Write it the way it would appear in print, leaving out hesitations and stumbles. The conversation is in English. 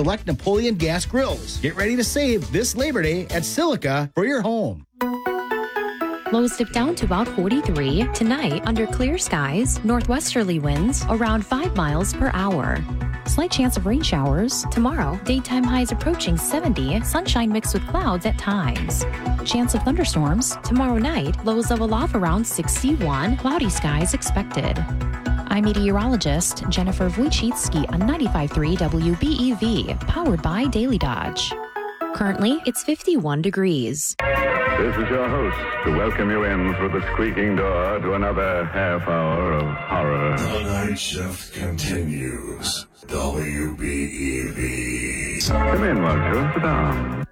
select Napoleon gas grills. Get ready to save this Labor Day at Silica for your home. Lows dip down to about 43. Tonight, under clear skies, northwesterly winds around 5 miles per hour. Slight chance of rain showers. Tomorrow, daytime highs approaching 70, sunshine mixed with clouds at times. Chance of thunderstorms. Tomorrow night, lows level off around 61, cloudy skies expected. I'm meteorologist Jennifer Wojcicki on 95.3 WBEV, powered by Daily Dodge. Currently, it's 51 degrees. This is your host to welcome you in through the squeaking door to another half hour of horror. The Night Shift continues. WBEV. Come in, won't you? Sit down.